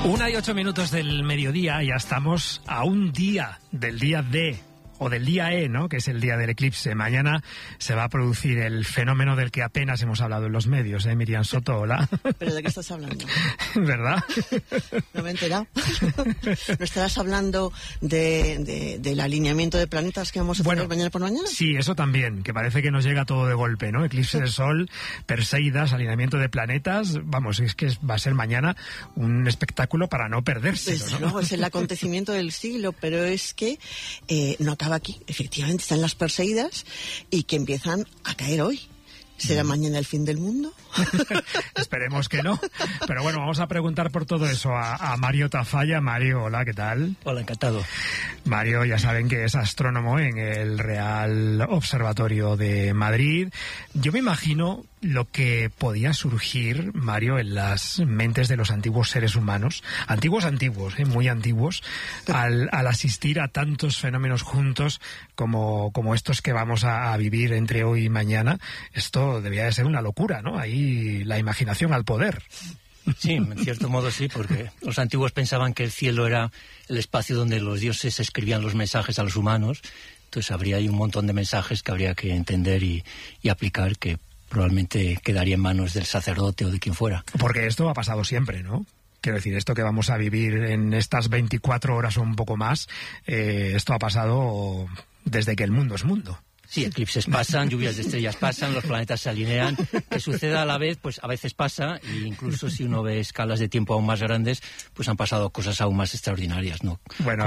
1:08 del mediodía, ya estamos a un día del día D, o del día E, ¿no?, que es el día del eclipse. Mañana se va a producir el fenómeno del que apenas hemos hablado en los medios, Miriam Soto, hola. ¿Pero de qué estás hablando? ¿Verdad? No me he enterado. ¿No estarás hablando del alineamiento de planetas que vamos a tener mañana por mañana? Sí, eso también, que parece que nos llega todo de golpe, ¿no? Eclipse de Sol, Perseidas, alineamiento de planetas. Vamos, es que va a ser mañana un espectáculo para no perdérselo, Desde ¿no? luego, es el acontecimiento del siglo, pero es que no acaba aquí. Efectivamente, están las Perseidas y que empiezan a caer hoy. ¿Será mañana el fin del mundo? Esperemos que no. Pero bueno, vamos a preguntar por todo eso a Mario Tafalla. Mario, hola, ¿qué tal? Hola, encantado. Mario, ya saben que es astrónomo en el Real Observatorio de Madrid. Yo me imagino lo que podía surgir, Mario, en las mentes de los antiguos seres humanos, antiguos, muy antiguos, al asistir a tantos fenómenos juntos como estos que vamos a vivir entre hoy y mañana. Esto debía de ser una locura, ¿no? Ahí la imaginación al poder. Sí, en cierto modo sí, porque los antiguos pensaban que el cielo era el espacio donde los dioses escribían los mensajes a los humanos. Entonces habría ahí un montón de mensajes que habría que entender y aplicar, que probablemente quedaría en manos del sacerdote o de quien fuera. Porque esto ha pasado siempre, ¿no? Quiero decir, esto que vamos a vivir en estas 24 horas o un poco más, esto ha pasado desde que el mundo es mundo. Sí, eclipses pasan, lluvias de estrellas pasan, los planetas se alinean. Que suceda a la vez, pues a veces pasa, e incluso si uno ve escalas de tiempo aún más grandes, pues han pasado cosas aún más extraordinarias, ¿no? Bueno,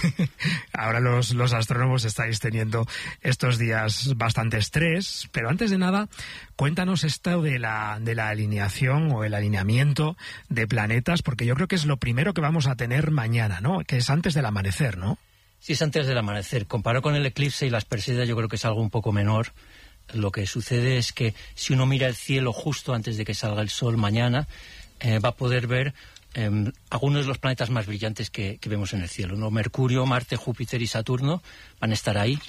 ahora los astrónomos estáis teniendo estos días bastante estrés, pero antes de nada, cuéntanos esto de la alineación o el alineamiento de planetas, porque yo creo que es lo primero que vamos a tener mañana, ¿no? Que es antes del amanecer, ¿no? Sí, es antes del amanecer. Comparado con el eclipse y las Perseidas, yo creo que es algo un poco menor. Lo que sucede es que si uno mira el cielo justo antes de que salga el sol mañana, va a poder ver algunos de los planetas más brillantes que vemos en el cielo, ¿no? Mercurio, Marte, Júpiter y Saturno van a estar ahí.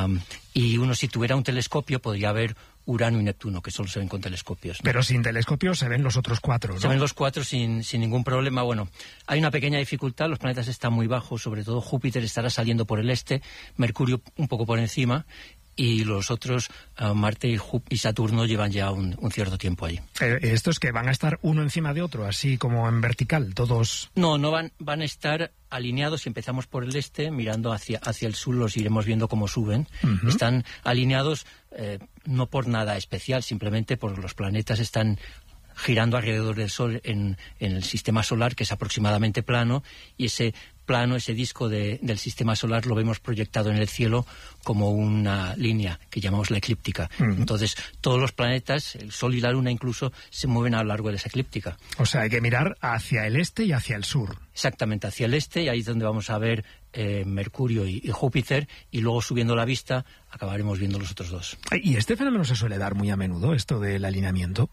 Y uno, si tuviera un telescopio, podría ver Urano y Neptuno, que solo se ven con telescopios, ¿no? Pero sin telescopio se ven los otros cuatro, ¿no? Se ven los cuatro sin ningún problema. Bueno, hay una pequeña dificultad, los planetas están muy bajos, sobre todo Júpiter estará saliendo por el este, Mercurio un poco por encima, y los otros, Marte y Saturno, llevan ya un cierto tiempo allí. ¿Estos que van a estar uno encima de otro, así como en vertical, todos? No van a estar alineados. Si empezamos por el este, mirando hacia el sur, los iremos viendo cómo suben. Uh-huh. Están alineados no por nada especial, simplemente porque los planetas están girando alrededor del Sol en el sistema solar, que es aproximadamente plano, y ese plano, ese disco del sistema solar, lo vemos proyectado en el cielo como una línea que llamamos la eclíptica. Uh-huh. Entonces, todos los planetas, el Sol y la Luna incluso, se mueven a lo largo de esa eclíptica. O sea, hay que mirar hacia el este y hacia el sur. Exactamente, hacia el este, y ahí es donde vamos a ver Mercurio y Júpiter, y luego subiendo la vista acabaremos viendo los otros dos. ¿Y este fenómeno se suele dar muy a menudo, esto del alineamiento?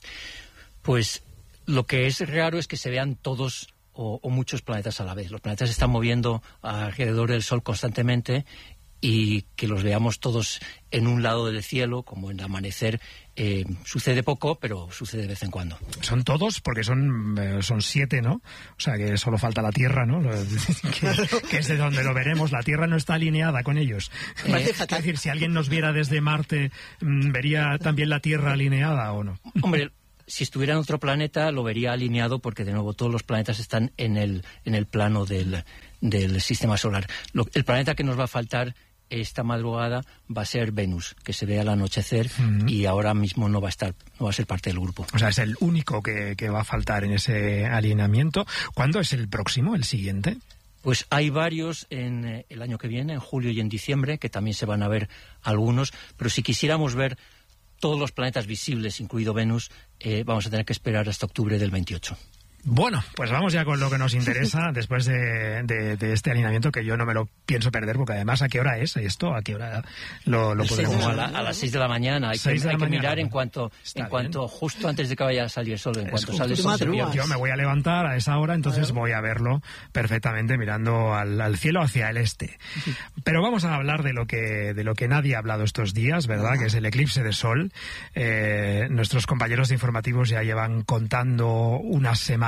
Pues lo que es raro es que se vean todos o muchos planetas a la vez. Los planetas se están moviendo alrededor del Sol constantemente, y que los veamos todos en un lado del cielo, como en el amanecer, sucede poco, pero sucede de vez en cuando. Son todos, porque son 7, ¿no? O sea, que solo falta la Tierra, ¿no? que es de donde lo veremos. La Tierra no está alineada con ellos. Es decir, si alguien nos viera desde Marte, ¿vería también la Tierra alineada o no? Hombre, si estuviera en otro planeta lo vería alineado, porque de nuevo todos los planetas están en el plano del sistema solar. El planeta que nos va a faltar esta madrugada va a ser Venus, que se ve al anochecer. Uh-huh. Y ahora mismo no va a ser parte del grupo. O sea, es el único que va a faltar en ese alineamiento. ¿Cuándo es el próximo, el siguiente? Pues hay varios en el año que viene, en julio y en diciembre, que también se van a ver algunos, pero si quisiéramos ver todos los planetas visibles, incluido Venus, vamos a tener que esperar hasta octubre del 28. Bueno, pues vamos ya con lo que nos interesa después de este alineamiento, que yo no me lo pienso perder, porque además, ¿a qué hora es esto? ¿A qué hora lo podemos...? A las 6 de la mañana. Hay que mirar en cuanto justo antes de que vaya a salir el sol, en cuanto sale el sol. Yo me voy a levantar a esa hora, entonces voy a verlo perfectamente mirando al cielo hacia el este. Pero vamos a hablar de lo que nadie ha hablado estos días, ¿verdad? Que es el eclipse de sol. Nuestros compañeros de informativos ya llevan contando unas semanas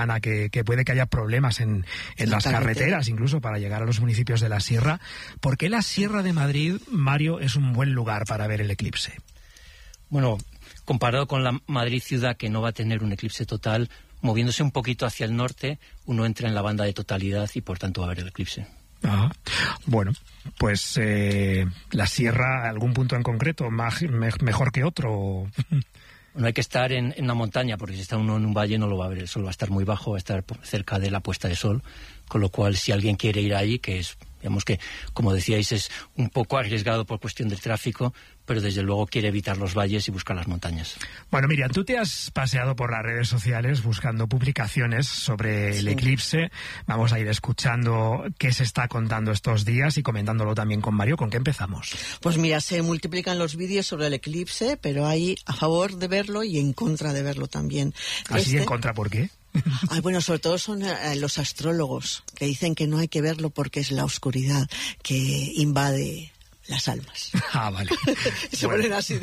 semana que puede que haya problemas en las carreteras, incluso para llegar a los municipios de la sierra. ¿Por qué la Sierra de Madrid, Mario, es un buen lugar para ver el eclipse? Bueno, comparado con la Madrid ciudad, que no va a tener un eclipse total, moviéndose un poquito hacia el norte, uno entra en la banda de totalidad y por tanto va a ver el eclipse. Ah, bueno, pues la sierra, ¿algún punto en concreto mejor que otro? No hay que estar en la montaña, porque si está uno en un valle no lo va a ver, el sol va a estar muy bajo, va a estar cerca de la puesta de sol, con lo cual si alguien quiere ir ahí, que es, digamos que, como decíais, es un poco arriesgado por cuestión del tráfico, pero desde luego quiere evitar los valles y buscar las montañas. Bueno, Miriam, tú te has paseado por las redes sociales buscando publicaciones sobre el eclipse. Vamos a ir escuchando qué se está contando estos días y comentándolo también con Mario. ¿Con qué empezamos? Pues mira, se multiplican los vídeos sobre el eclipse, pero hay a favor de verlo y en contra de verlo también. ¿Así en contra por qué? Bueno, sobre todo son los astrólogos que dicen que no hay que verlo porque es la oscuridad que invade las almas. Ah, vale. Se ponen así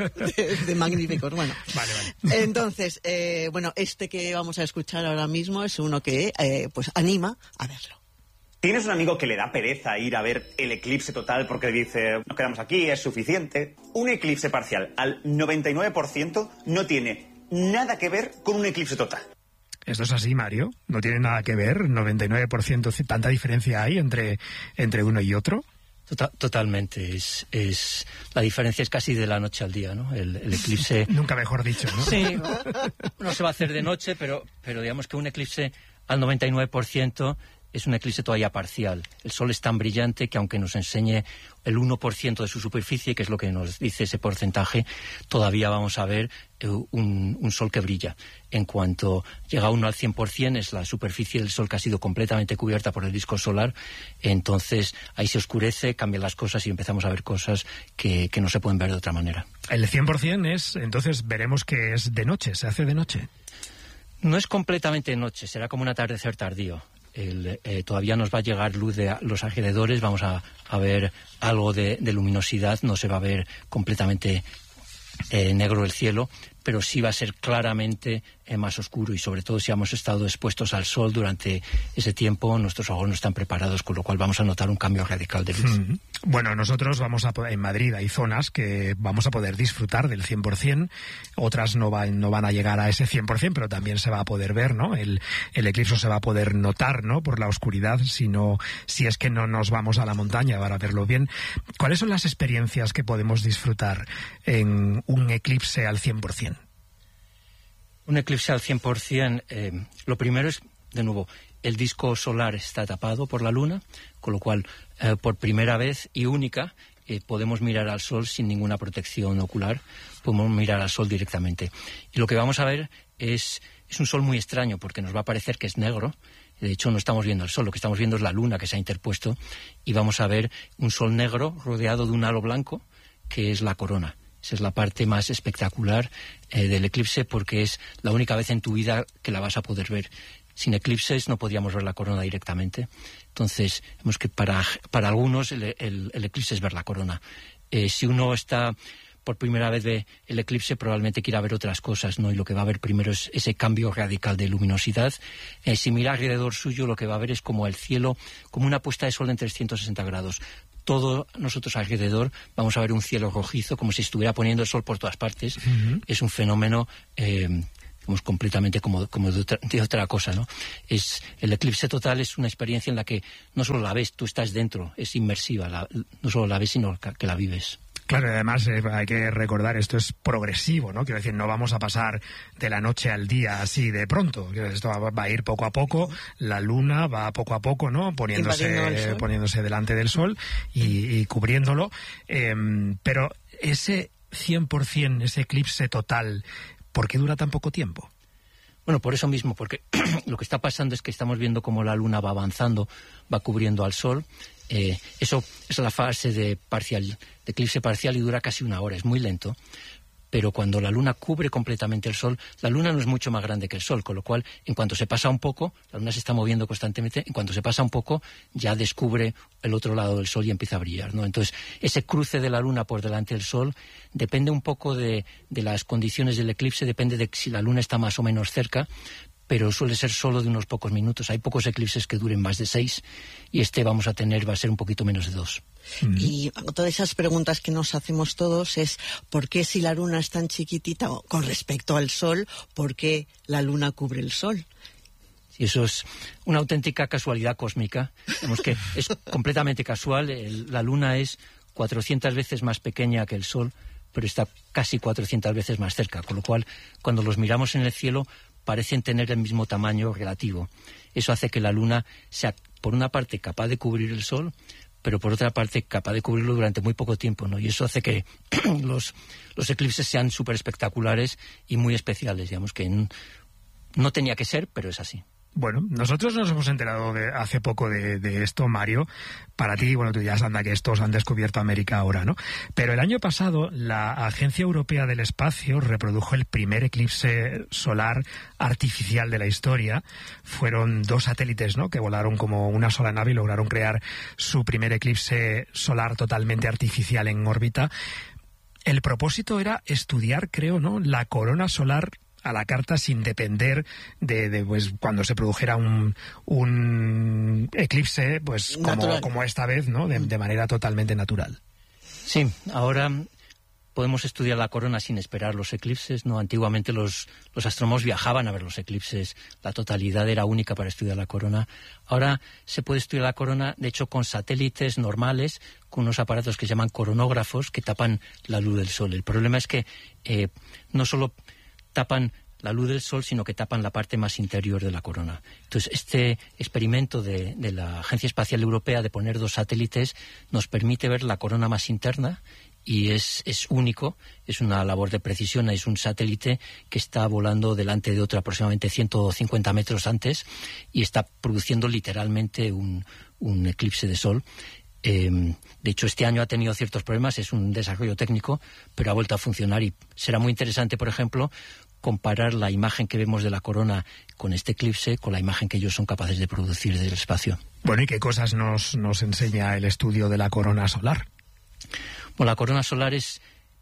de magníficos. Bueno, vale. Entonces, este que vamos a escuchar ahora mismo es uno que pues anima a verlo. ¿Tienes un amigo que le da pereza ir a ver el eclipse total porque dice, nos quedamos aquí, es suficiente? Un eclipse parcial al 99% no tiene nada que ver con un eclipse total. ¿Esto es así, Mario? ¿No tiene nada que ver? ¿99%? ¿Tanta diferencia hay entre uno y otro? Totalmente. La diferencia es casi de la noche al día, ¿no? El eclipse... Nunca mejor dicho, ¿no? Sí, no se va a hacer de noche, pero digamos que un eclipse al 99% es un eclipse todavía parcial. El sol es tan brillante que aunque nos enseñe el 1% de su superficie, que es lo que nos dice ese porcentaje, todavía vamos a ver un sol que brilla. En cuanto llega uno al 100%, es la superficie del sol que ha sido completamente cubierta por el disco solar, entonces ahí se oscurece, cambian las cosas y empezamos a ver cosas que no se pueden ver de otra manera. El 100% es, entonces veremos que es de noche, se hace de noche. No es completamente de noche, será como un atardecer tardío. Todavía nos va a llegar luz de los alrededores, vamos a ver algo de luminosidad, no se va a ver completamente negro el cielo, pero sí va a ser claramente más oscuro y sobre todo si hemos estado expuestos al sol durante ese tiempo, nuestros ojos no están preparados, con lo cual vamos a notar un cambio radical de luz. Bueno, nosotros en Madrid hay zonas que vamos a poder disfrutar del 100%, otras no van a llegar a ese 100%, pero también se va a poder ver, ¿no? El eclipse se va a poder notar, ¿no? Por la oscuridad, si es que no nos vamos a la montaña para verlo bien. ¿Cuáles son las experiencias que podemos disfrutar en un eclipse al 100%? Un eclipse al 100%, lo primero es, de nuevo, el disco solar está tapado por la luna, con lo cual, por primera vez y única, podemos mirar al sol sin ninguna protección ocular, podemos mirar al sol directamente. Y lo que vamos a ver es un sol muy extraño, porque nos va a parecer que es negro. De hecho, no estamos viendo el sol, lo que estamos viendo es la luna que se ha interpuesto, y vamos a ver un sol negro rodeado de un halo blanco, que es la corona. Esa es la parte más espectacular del eclipse, porque es la única vez en tu vida que la vas a poder ver. Sin eclipses no podíamos ver la corona directamente. Entonces, vemos que para algunos el eclipse es ver la corona. Si uno está por primera vez ve el eclipse, probablemente quiera ver otras cosas, ¿no? Y lo que va a ver primero es ese cambio radical de luminosidad. Si mira alrededor suyo, lo que va a ver es como el cielo, como una puesta de sol en 360 grados. Todo nosotros alrededor vamos a ver un cielo rojizo, como si estuviera poniendo el sol por todas partes. Es un fenómeno completamente como de otra cosa, ¿no? El eclipse total es una experiencia en la que no solo la ves, tú estás dentro, es inmersiva, no solo la ves, sino que la vives. Claro, además hay que recordar, esto es progresivo, ¿no? Quiero decir, no vamos a pasar de la noche al día así de pronto. Esto va a ir poco a poco, la luna va poco a poco, ¿no? Poniéndose delante del sol y cubriéndolo. Pero ese 100%, ese eclipse total, ¿por qué dura tan poco tiempo? Bueno, por eso mismo, porque lo que está pasando es que estamos viendo cómo la luna va avanzando, va cubriendo al sol. Eso es la fase de eclipse parcial y dura casi una hora, es muy lento. Pero cuando la luna cubre completamente el sol, la luna no es mucho más grande que el sol, con lo cual, en cuanto se pasa un poco, la luna se está moviendo constantemente, en cuanto se pasa un poco, ya descubre el otro lado del sol y empieza a brillar, ¿no? Entonces, ese cruce de la luna por delante del sol depende un poco de las condiciones del eclipse, depende de si la luna está más o menos cerca, pero suele ser solo de unos pocos minutos. Hay pocos eclipses que duren más de 6 y va a ser un poquito menos de 2. Y todas esas preguntas que nos hacemos todos es ¿por qué si la luna es tan chiquitita con respecto al Sol, por qué la luna cubre el Sol? Y eso es una auténtica casualidad cósmica. Vemos que es completamente casual. La luna es 400 veces más pequeña que el Sol, pero está casi 400 veces más cerca, con lo cual cuando los miramos en el cielo parecen tener el mismo tamaño relativo. Eso hace que la luna sea, por una parte, capaz de cubrir el Sol, pero por otra parte capaz de cubrirlo durante muy poco tiempo, ¿no? Y eso hace que los eclipses sean súper espectaculares y muy especiales, digamos que no tenía que ser, pero es así. Bueno, nosotros nos hemos enterado hace poco de esto, Mario. Para ti, bueno, tú ya anda que estos han descubierto América ahora, ¿no? Pero el año pasado la Agencia Europea del Espacio reprodujo el primer eclipse solar artificial de la historia. Fueron 2 satélites, ¿no?, que volaron como una sola nave y lograron crear su primer eclipse solar totalmente artificial en órbita. El propósito era estudiar, creo, ¿no?, la corona solar a la carta sin depender pues cuando se produjera un eclipse, pues como esta vez, ¿no?, de manera totalmente natural. Sí, ahora podemos estudiar la corona sin esperar los eclipses, ¿no? Antiguamente los astrónomos viajaban a ver los eclipses, la totalidad era única para estudiar la corona. Ahora se puede estudiar la corona, de hecho, con satélites normales, con unos aparatos que se llaman coronógrafos, que tapan la luz del Sol. El problema es que no solo tapan la luz del Sol, sino que tapan la parte más interior de la corona. Entonces, este experimento de la Agencia Espacial Europea de poner 2 satélites nos permite ver la corona más interna y es único, es una labor de precisión. Es un satélite que está volando delante de otro aproximadamente 150 metros antes y está produciendo literalmente un eclipse de Sol. De hecho, este año ha tenido ciertos problemas, es un desarrollo técnico, pero ha vuelto a funcionar y será muy interesante, por ejemplo, comparar la imagen que vemos de la corona con este eclipse con la imagen que ellos son capaces de producir desde el espacio. Bueno, ¿y qué cosas nos enseña el estudio de la corona solar? Bueno, la corona solar es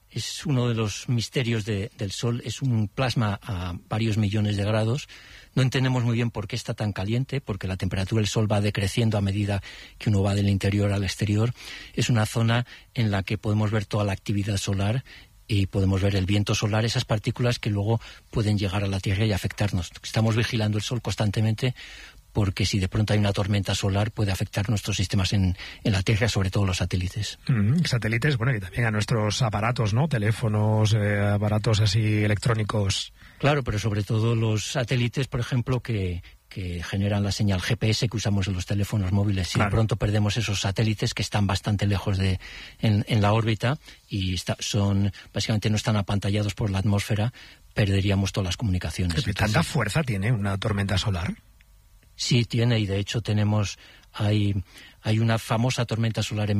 uno de los misterios del Sol, es un plasma a varios millones de grados. No entendemos muy bien por qué está tan caliente, porque la temperatura del Sol va decreciendo a medida que uno va del interior al exterior. Es una zona en la que podemos ver toda la actividad solar y podemos ver el viento solar, esas partículas que luego pueden llegar a la Tierra y afectarnos. Estamos vigilando el Sol constantemente porque si de pronto hay una tormenta solar puede afectar nuestros sistemas en la Tierra, sobre todo los satélites. Satélites, bueno, y también a nuestros aparatos, ¿no? Teléfonos, aparatos así electrónicos. Claro, pero sobre todo los satélites, por ejemplo, que generan la señal GPS que usamos en los teléfonos móviles. Si de pronto perdemos esos satélites que están bastante lejos en la órbita y básicamente no están apantallados por la atmósfera, perderíamos todas las comunicaciones. ¿Tanta fuerza tiene una tormenta solar? Sí, tiene, y de hecho hay una famosa tormenta solar en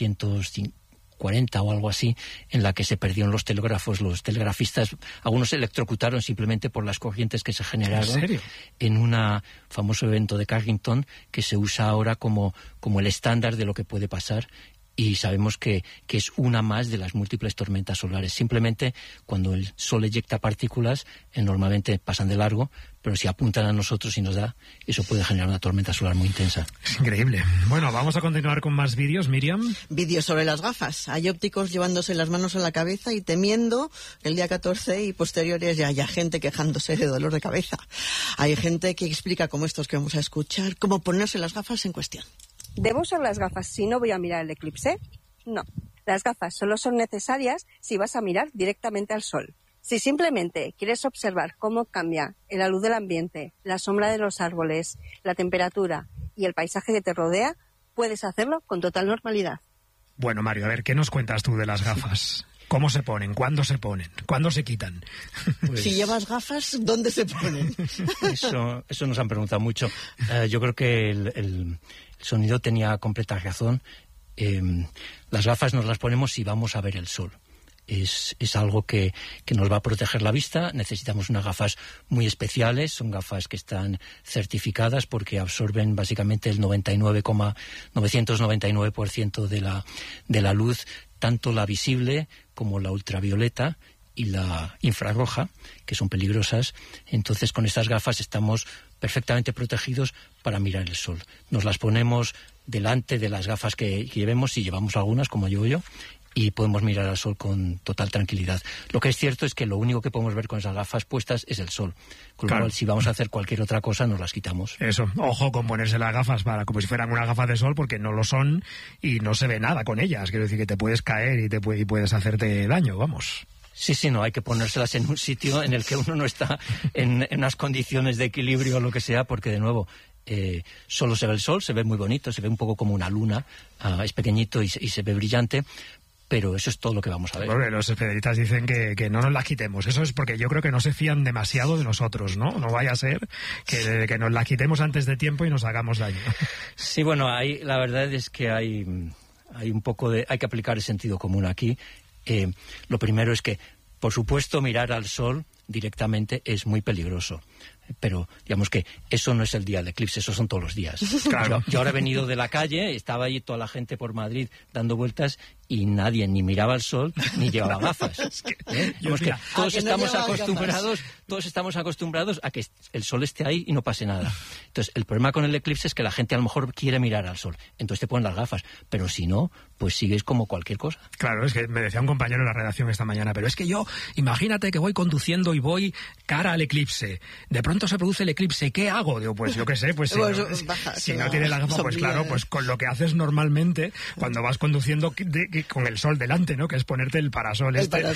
1840 o algo así, en la que se perdieron los telégrafos, los telegrafistas, algunos se electrocutaron simplemente por las corrientes que se generaron. ¿En serio? En un famoso evento de Carrington que se usa ahora como el estándar de lo que puede pasar. Y sabemos que es una más de las múltiples tormentas solares. Simplemente cuando el Sol eyecta partículas, normalmente pasan de largo, pero si apuntan a nosotros y nos da, eso puede generar una tormenta solar muy intensa. Es increíble. Bueno, vamos a continuar con más vídeos, Miriam. Vídeos sobre las gafas. Hay ópticos llevándose las manos a la cabeza y temiendo el día 14 y posteriores ya haya gente quejándose de dolor de cabeza. Hay gente que explica, como estos que vamos a escuchar, cómo ponerse las gafas en cuestión. ¿Debo usar las gafas si no voy a mirar el eclipse? No. Las gafas solo son necesarias si vas a mirar directamente al Sol. Si simplemente quieres observar cómo cambia la luz del ambiente, la sombra de los árboles, la temperatura y el paisaje que te rodea, puedes hacerlo con total normalidad. Bueno, Mario, a ver, ¿qué nos cuentas tú de las gafas? ¿Cómo se ponen? ¿Cuándo se ponen? ¿Cuándo se quitan? Pues, si llevas gafas, ¿dónde se ponen? Eso nos han preguntado mucho. Yo creo que el sonido tenía completa razón. Las gafas nos las ponemos si vamos a ver el Sol. Es algo que nos va a proteger la vista. Necesitamos unas gafas muy especiales. Son gafas que están certificadas porque absorben básicamente el 99,999% de la luz, tanto la visible como la ultravioleta, y la infrarroja, que son peligrosas. Entonces, con estas gafas estamos perfectamente protegidos para mirar el sol. Nos las ponemos delante de las gafas que llevemos, si llevamos algunas, como llevo yo, y podemos mirar al sol con total tranquilidad. Lo que es cierto es que lo único que podemos ver con esas gafas puestas es el sol. Con lo cual, si vamos a hacer cualquier otra cosa, nos las quitamos. Eso, ojo con ponerse las gafas como si fueran una gafa de sol, porque no lo son y no se ve nada con ellas. Quiero decir que te puedes caer y puedes hacerte daño, vamos. Sí, no, hay que ponérselas en un sitio en el que uno no está en unas condiciones de equilibrio o lo que sea, porque de nuevo solo se ve el sol, se ve muy bonito, se ve un poco como una luna, es pequeñito y se ve brillante, pero eso es todo lo que vamos a ver. Bueno, los especialistas dicen que no nos las quitemos. Eso es porque yo creo que no se fían demasiado de nosotros, ¿no? No vaya a ser que nos las quitemos antes de tiempo y nos hagamos daño. Sí, bueno, la verdad es que hay un poco hay que aplicar el sentido común aquí. Lo primero es que, por supuesto, mirar al sol directamente es muy peligroso. Pero digamos que eso no es el día del eclipse, eso son todos los días. Claro. Yo ahora he venido de la calle, estaba allí toda la gente por Madrid dando vueltas y nadie ni miraba al sol ni llevaba gafas. Todos estamos acostumbrados a que el sol esté ahí y no pase nada. Entonces, el problema con el eclipse es que la gente a lo mejor quiere mirar al sol, entonces te ponen las gafas, pero si no, pues sigues como cualquier cosa. Claro, es que me decía un compañero en la redacción esta mañana, pero es que yo, imagínate que voy conduciendo y voy cara al eclipse, de pronto se produce el eclipse, ¿qué hago? Digo, pues yo qué sé, pues si no tienes la gafa, pues claro, pues con lo que haces normalmente cuando vas conduciendo con el sol delante, ¿no? Que es ponerte el parasol.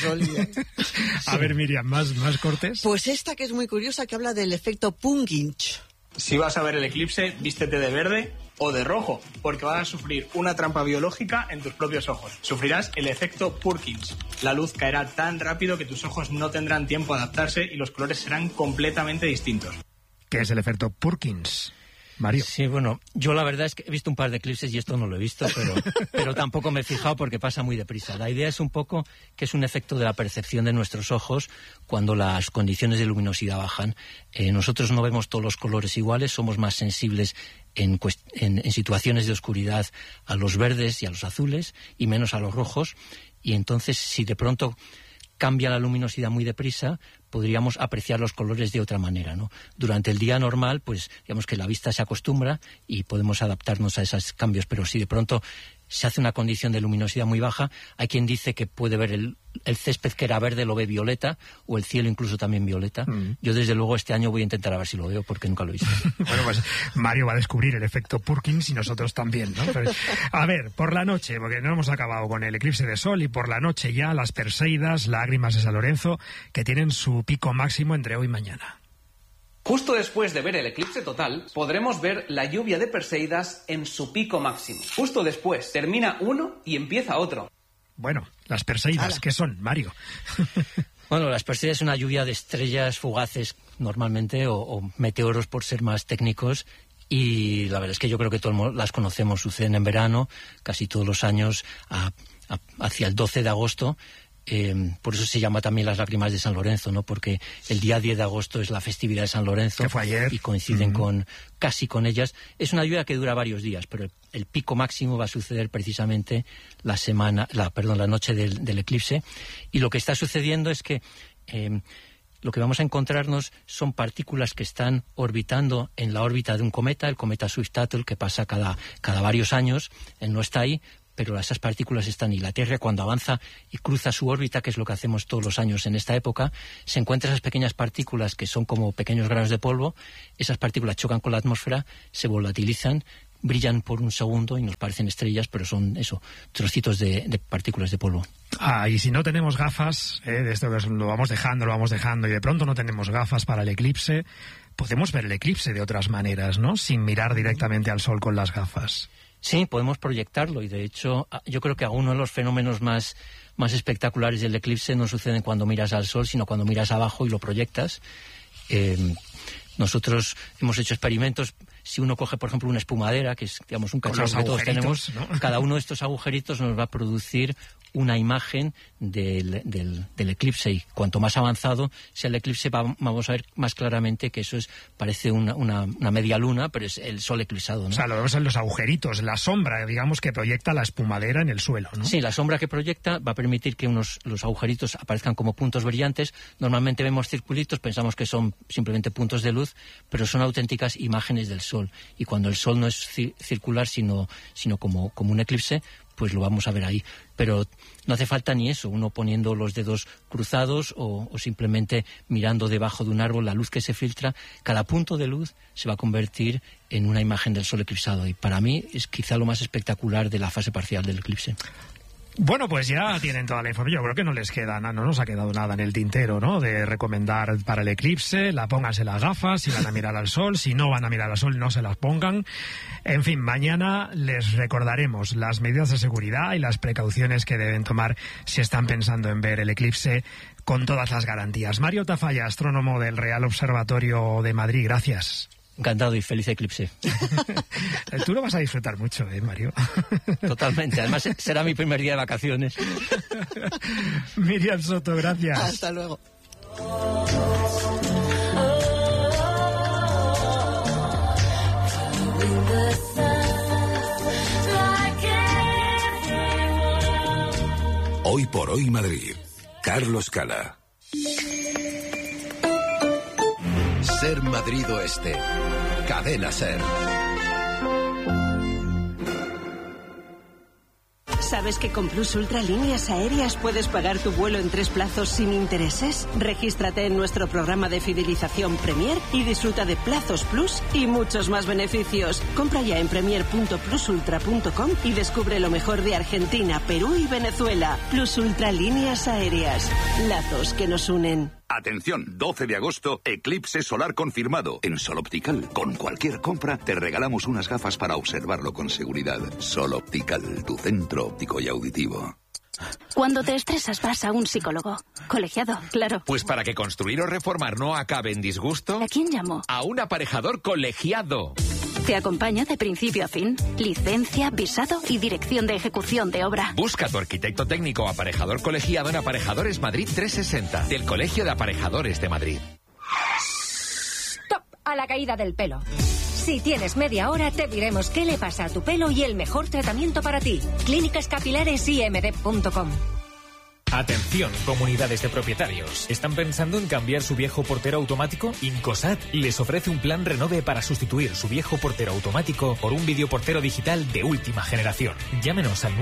A ver, Miriam, más cortes. Pues esta que es muy curiosa, que habla del efecto Pungkinch. Si vas a ver el eclipse, vístete de verde o de rojo, porque vas a sufrir una trampa biológica en tus propios ojos. Sufrirás el efecto Purkinje. La luz caerá tan rápido que tus ojos no tendrán tiempo a adaptarse y los colores serán completamente distintos. ¿Qué es el efecto Purkinje, Mario? Sí, bueno, yo la verdad es que he visto un par de eclipses y esto no lo he visto, pero tampoco me he fijado porque pasa muy deprisa. La idea es un poco que es un efecto de la percepción de nuestros ojos cuando las condiciones de luminosidad bajan. Nosotros no vemos todos los colores iguales, somos más sensibles en situaciones de oscuridad a los verdes y a los azules y menos a los rojos, y entonces si de pronto cambia la luminosidad muy deprisa, podríamos apreciar los colores de otra manera, ¿no? Durante el día normal, pues digamos que la vista se acostumbra y podemos adaptarnos a esos cambios, pero si de pronto se hace una condición de luminosidad muy baja, hay quien dice que puede ver el césped que era verde, lo ve violeta, o el cielo incluso también violeta. Yo desde luego este año voy a intentar a ver si lo veo, porque nunca lo he visto. Bueno, pues Mario va a descubrir el efecto Purkinje y nosotros también, ¿no? Pero, a ver, por la noche, porque no hemos acabado con el eclipse de sol, y por la noche ya las Perseidas, lágrimas de San Lorenzo, que tienen su pico máximo entre hoy y mañana. Justo después de ver el eclipse total, podremos ver la lluvia de Perseidas en su pico máximo. Justo después, termina uno y empieza otro. Bueno, las Perseidas, ¿qué son, Mario? Bueno, las Perseidas es una lluvia de estrellas fugaces normalmente, o meteoros por ser más técnicos, y la verdad es que yo creo que todos las conocemos, suceden en verano, casi todos los años, hacia el 12 de agosto. Por eso se llama también las lágrimas de San Lorenzo, ¿no? Porque el día 10 de agosto es la festividad de San Lorenzo, que fue ayer, y coinciden casi con ellas. Es una lluvia que dura varios días, pero el pico máximo va a suceder precisamente la noche del eclipse. Y lo que está sucediendo es que lo que vamos a encontrarnos son partículas que están orbitando en la órbita de un cometa, el cometa Swift-Tuttle, que pasa cada varios años. Él no está ahí, pero esas partículas están, y la Tierra, cuando avanza y cruza su órbita, que es lo que hacemos todos los años en esta época, se encuentra esas pequeñas partículas que son como pequeños granos de polvo. Esas partículas chocan con la atmósfera, se volatilizan, brillan por un segundo y nos parecen estrellas, pero son trocitos de partículas de polvo. Y si no tenemos gafas, de esto que lo vamos dejando, y de pronto no tenemos gafas para el eclipse, podemos ver el eclipse de otras maneras, ¿no? Sin mirar directamente al sol con las gafas. Sí, podemos proyectarlo, y de hecho yo creo que uno de los fenómenos más espectaculares del eclipse no suceden cuando miras al sol, sino cuando miras abajo y lo proyectas. Nosotros hemos hecho experimentos. Si uno coge, por ejemplo, una espumadera, que es, digamos, un cacharro que todos tenemos, ¿no? Cada uno de estos agujeritos nos va a producir una imagen del eclipse, y cuanto más avanzado sea el eclipse vamos a ver más claramente que eso parece una media luna, pero es el sol eclipsado, ¿no? O sea, lo vemos en los agujeritos, la sombra, digamos, que proyecta la espumadera en el suelo, ¿no? Sí, la sombra que proyecta va a permitir que los agujeritos aparezcan como puntos brillantes. Normalmente vemos circulitos, pensamos que son simplemente puntos de luz, pero son auténticas imágenes del sol. Y cuando el sol no es circular, sino como un eclipse, pues lo vamos a ver ahí. Pero no hace falta ni eso, uno poniendo los dedos cruzados o simplemente mirando debajo de un árbol la luz que se filtra. Cada punto de luz se va a convertir en una imagen del sol eclipsado, y para mí es quizá lo más espectacular de la fase parcial del eclipse. Bueno, pues ya tienen toda la información. Yo creo que no les queda nada, no nos ha quedado nada en el tintero, ¿no? De recomendar para el eclipse, pónganse las gafas si van a mirar al sol, si no van a mirar al sol no se las pongan. En fin, mañana les recordaremos las medidas de seguridad y las precauciones que deben tomar si están pensando en ver el eclipse con todas las garantías. Mario Tafalla, astrónomo del Real Observatorio de Madrid, gracias. Encantado y feliz eclipse. Tú lo vas a disfrutar mucho, Mario. Totalmente. Además, será mi primer día de vacaciones. Miriam Soto, gracias. Hasta luego. Hoy por hoy Madrid. Carlos Cala. Ser Madrid Oeste. Cadena Ser. ¿Sabes que con Plus Ultra Líneas Aéreas puedes pagar tu vuelo en 3 plazos sin intereses? Regístrate en nuestro programa de fidelización Premier y disfruta de plazos Plus y muchos más beneficios. Compra ya en premier.plusultra.com y descubre lo mejor de Argentina, Perú y Venezuela. Plus Ultra Líneas Aéreas. Lazos que nos unen. Atención, 12 de agosto, eclipse solar confirmado. En Sol Optical, con cualquier compra, te regalamos unas gafas para observarlo con seguridad. Sol Optical, tu centro óptico y auditivo. Cuando te estresas vas a un psicólogo. Colegiado, claro. Pues para que construir o reformar no acabe en disgusto... ¿A quién llamo? A un aparejador colegiado. Te acompaña de principio a fin. Licencia, visado y dirección de ejecución de obra. Busca a tu arquitecto técnico o aparejador colegiado en Aparejadores Madrid 360, del Colegio de Aparejadores de Madrid. ¡Stop! A la caída del pelo. Si tienes media hora, te diremos qué le pasa a tu pelo y el mejor tratamiento para ti. Clínicas Capilares IMD.com. Atención, comunidades de propietarios. ¿Están pensando en cambiar su viejo portero automático? Incosat les ofrece un plan Renove para sustituir su viejo portero automático por un videoportero digital de última generación. Llámenos al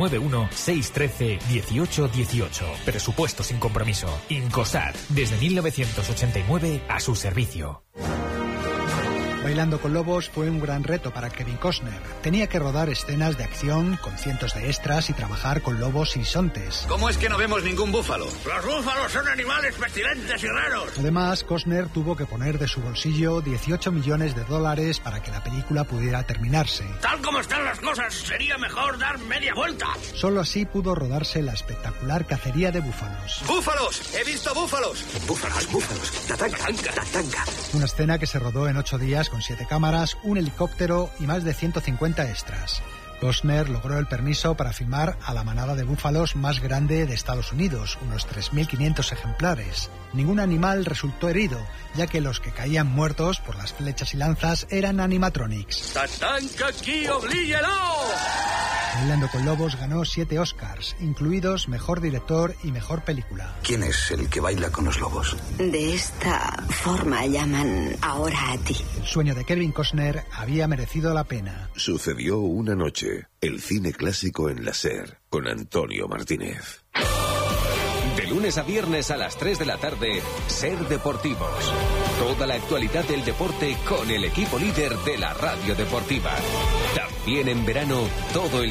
91-613-1818. Presupuesto sin compromiso. Incosat, desde 1989 a su servicio. Bailando con lobos fue un gran reto para Kevin Costner. Tenía que rodar escenas de acción con cientos de extras y trabajar con lobos y bisontes. ¿Cómo es que no vemos ningún búfalo? Los búfalos son animales pestilentes y raros. Además, Costner tuvo que poner de su bolsillo $18 millones para que la película pudiera terminarse. Tal como están las cosas, sería mejor dar media vuelta. Solo así pudo rodarse la espectacular cacería de búfalos. ¡Búfalos! ¡He visto búfalos! ¡Búfalos, búfalos! ¡Tatanga, tatanga! Una escena que se rodó en 8 días con 7 cámaras, un helicóptero y más de 150 extras. Costner logró el permiso para filmar a la manada de búfalos más grande de Estados Unidos, unos 3.500 ejemplares. Ningún animal resultó herido, ya que los que caían muertos por las flechas y lanzas eran animatronics. ¡Tatanka aquí, oblíguelo! Bailando con lobos ganó 7 Oscars, incluidos Mejor Director y Mejor Película. ¿Quién es el que baila con los lobos? De esta forma llaman ahora a ti. El sueño de Kevin Costner había merecido la pena. Sucedió una noche. El cine clásico en la SER, con Antonio Martínez. De lunes a viernes a las 3 de la tarde, Ser Deportivos. Toda la actualidad del deporte con el equipo líder de la radio deportiva. También en verano, todo el